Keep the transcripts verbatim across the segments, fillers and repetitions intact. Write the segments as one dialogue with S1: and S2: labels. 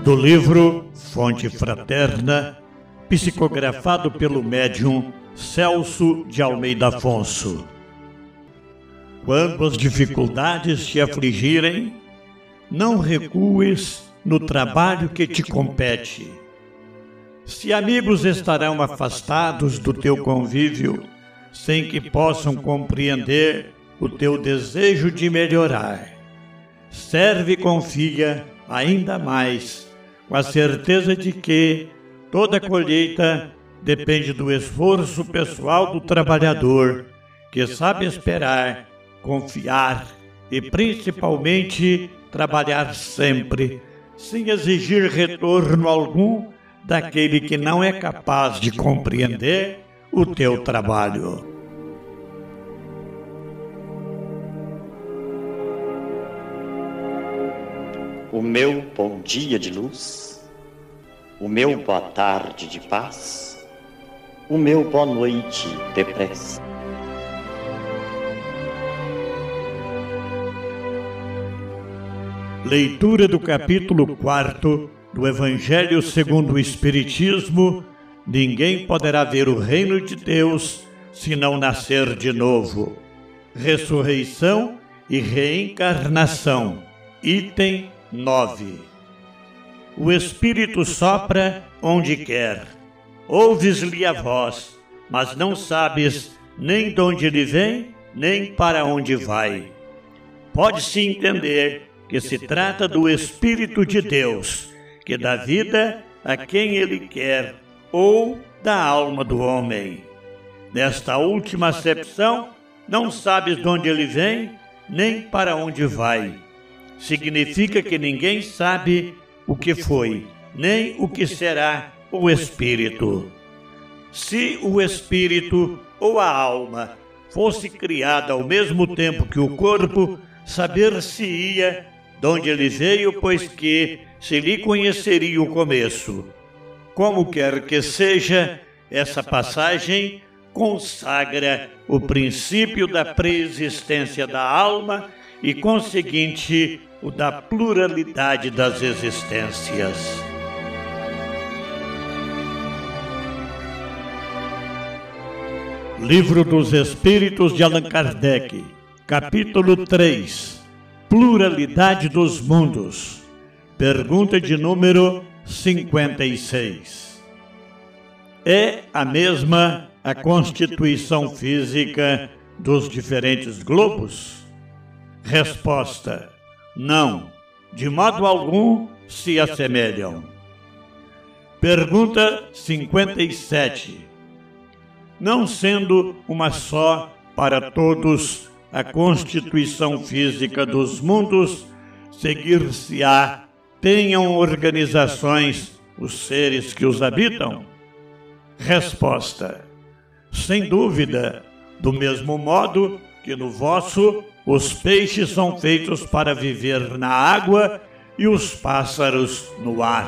S1: Do livro Fonte Fraterna, psicografado pelo médium Celso de Almeida Afonso. Quando as dificuldades te afligirem, não recues no trabalho que te compete. Se amigos estarão afastados do teu convívio, sem que possam compreender o teu desejo de melhorar, serve e confia ainda mais, com a certeza de que toda colheita depende do esforço pessoal do trabalhador, que sabe esperar, confiar e principalmente trabalhar sempre, sem exigir retorno algum daquele que não é capaz de compreender o teu trabalho.
S2: O meu bom dia de luz, o meu boa tarde de paz, o meu boa noite de prece.
S1: Leitura do capítulo quarto do Evangelho segundo o Espiritismo. Ninguém poderá ver o reino de Deus se não nascer de novo. Ressurreição e reencarnação. Item nove. O Espírito sopra onde quer. Ouves-lhe a voz, mas não sabes nem de onde ele vem, nem para onde vai. Pode-se entender que se trata do Espírito de Deus, que dá vida a quem ele quer, ou da alma do homem. Nesta última acepção, não sabes de onde ele vem, nem para onde vai. Significa que ninguém sabe o que foi, nem o que será o Espírito. Se o Espírito ou a alma fosse criada ao mesmo tempo que o corpo, saber-se-ia de onde ele veio, pois que se lhe conheceria o começo. Como quer que seja, essa passagem consagra o princípio da preexistência da alma e, conseguinte, o da pluralidade das existências. Livro dos Espíritos de Allan Kardec, capítulo três. Pluralidade dos mundos. Pergunta de número cinquenta e seis. É a mesma a constituição física dos diferentes globos? Resposta: não, de modo algum se assemelham. Pergunta cinquenta e sete. Não sendo uma só para todos a constituição física dos mundos, seguir-se-á tenham organizações os seres que os habitam? Resposta: sem dúvida, do mesmo modo que no vosso os peixes são feitos para viver na água e os pássaros no ar.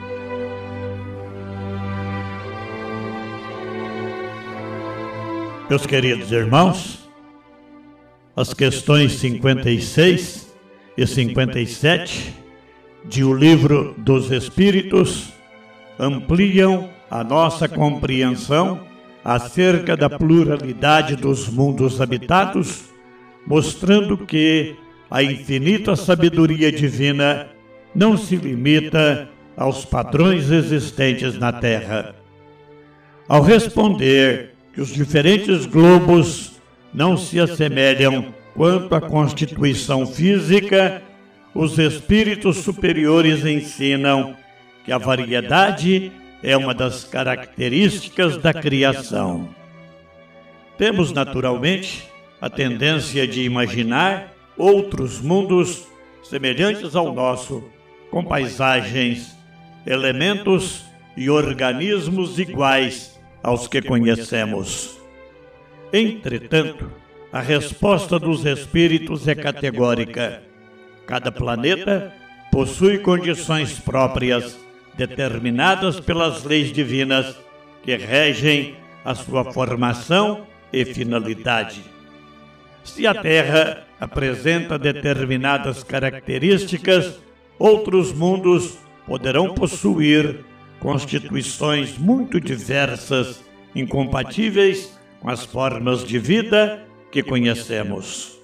S1: Meus queridos irmãos, as questões cinquenta e seis e cinquenta e sete de O Livro dos Espíritos ampliam a nossa compreensão acerca da pluralidade dos mundos habitados, mostrando que a infinita sabedoria divina não se limita aos padrões existentes na Terra. Ao responder que os diferentes globos não se assemelham quanto à constituição física, os espíritos superiores ensinam que a variedade é uma das características da criação. Temos, naturalmente, a tendência de imaginar outros mundos semelhantes ao nosso, com paisagens, elementos e organismos iguais aos que conhecemos. Entretanto, a resposta dos espíritos é categórica. Cada planeta possui condições próprias, determinadas pelas leis divinas, que regem a sua formação e finalidade. Se a Terra apresenta determinadas características, outros mundos poderão possuir constituições muito diversas, incompatíveis com as formas de vida que conhecemos.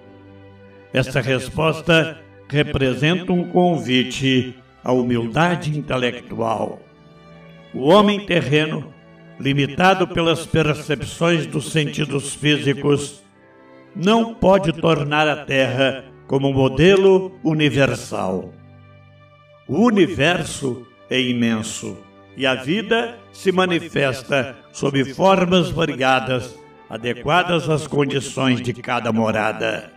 S1: Esta resposta representa um convite à humildade intelectual. O homem terreno, limitado pelas percepções dos sentidos físicos, não pode tornar a Terra como modelo universal. O universo é imenso e a vida se manifesta sob formas variadas, adequadas às condições de cada morada.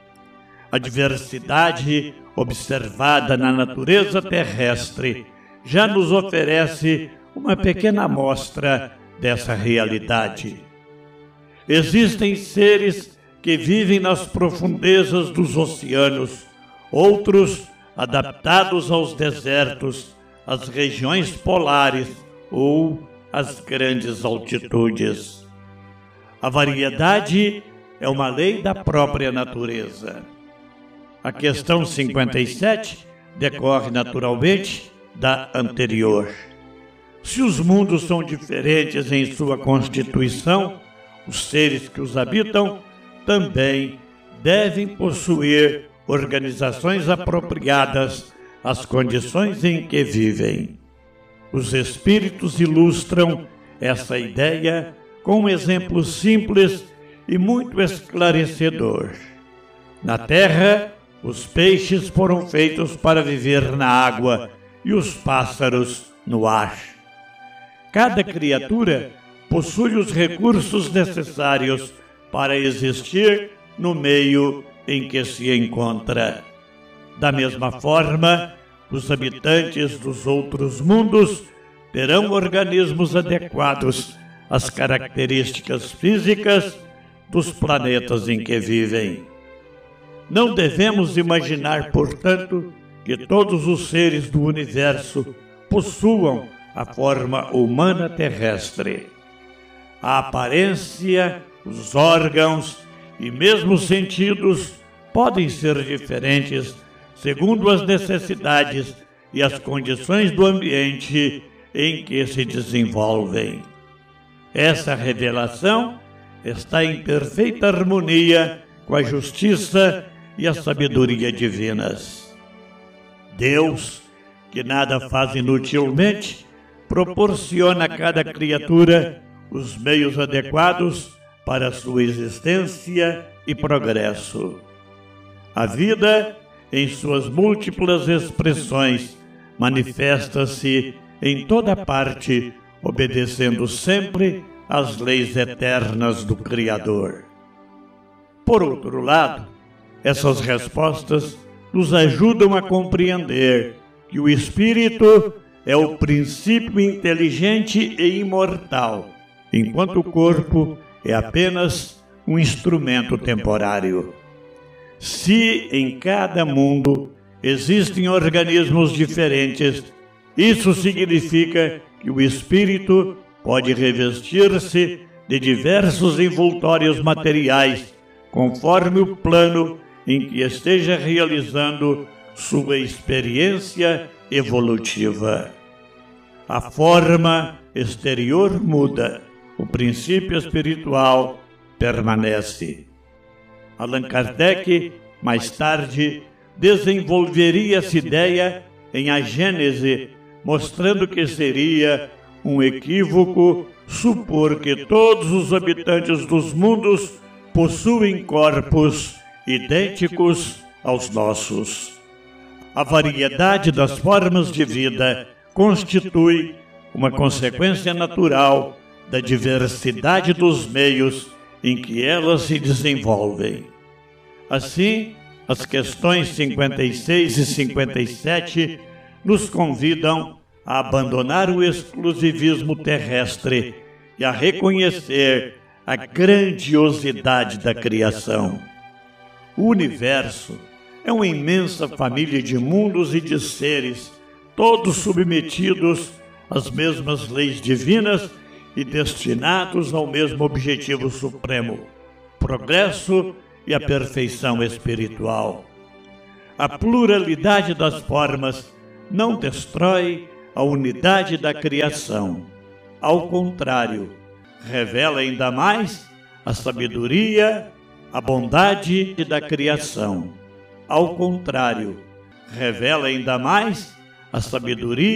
S1: A diversidade observada na natureza terrestre já nos oferece uma pequena amostra dessa realidade. Existem seres que vivem nas profundezas dos oceanos, outros adaptados aos desertos, às regiões polares ou às grandes altitudes. A variedade é uma lei da própria natureza. A questão cinquenta e sete decorre naturalmente da anterior. Se os mundos são diferentes em sua constituição, os seres que os habitam também devem possuir organizações apropriadas às condições em que vivem. Os espíritos ilustram essa ideia com um exemplo simples e muito esclarecedor. Na Terra, os peixes foram feitos para viver na água e os pássaros no ar. Cada criatura possui os recursos necessários para existir no meio em que se encontra. Da mesma forma, os habitantes dos outros mundos terão organismos adequados às características físicas dos planetas em que vivem. Não devemos imaginar, portanto, que todos os seres do universo possuam a forma humana terrestre. A aparência, os órgãos e mesmo os sentidos podem ser diferentes segundo as necessidades e as condições do ambiente em que se desenvolvem. Essa revelação está em perfeita harmonia com a justiça e a sabedoria divinas. Deus, que nada faz inutilmente, proporciona a cada criatura os meios adequados para a sua existência e progresso. A vida, em suas múltiplas expressões, manifesta-se em toda parte, obedecendo sempre às leis eternas do Criador. Por outro lado, essas respostas nos ajudam a compreender que o espírito é o princípio inteligente e imortal, enquanto o corpo é apenas um instrumento temporário. Se em cada mundo existem organismos diferentes, isso significa que o espírito pode revestir-se de diversos envoltórios materiais, conforme o plano em que esteja realizando sua experiência evolutiva. A forma exterior muda, o princípio espiritual permanece. Allan Kardec, mais tarde, desenvolveria essa ideia em A Gênese, mostrando que seria um equívoco supor que todos os habitantes dos mundos possuem corpos idênticos aos nossos. A variedade das formas de vida constitui uma consequência natural da diversidade dos meios em que elas se desenvolvem. Assim, as questões cinquenta e seis e cinquenta e sete nos convidam a abandonar o exclusivismo terrestre e a reconhecer a grandiosidade da criação. O universo é uma imensa família de mundos e de seres, todos submetidos às mesmas leis divinas e destinados ao mesmo objetivo supremo, progresso e a perfeição espiritual. A pluralidade das formas não destrói a unidade da criação. Ao contrário, revela ainda mais a sabedoria, a bondade da criação. Ao contrário, revela ainda mais a sabedoria